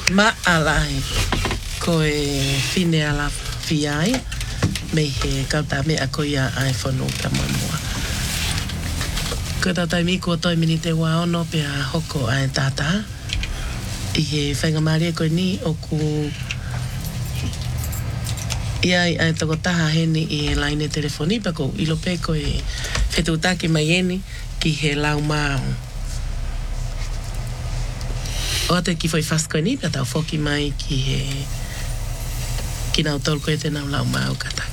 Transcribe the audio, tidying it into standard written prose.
Ma'alai ko e fine ala fiai me he kauta me a koia ai whanu ka mamua. Ko tatai mi ko toi mini te wā ono pe a hoko ai tata. I he whaingamari e koe ni o ku Iai ai toko taha heni i he laine telefoni pa ko ilo pe ko e whetutaki mai eni ki he lau mao. O te ki foi fast koe ni pa tau foki mai ki he ki nau tolu koe te nau lau mao kataki.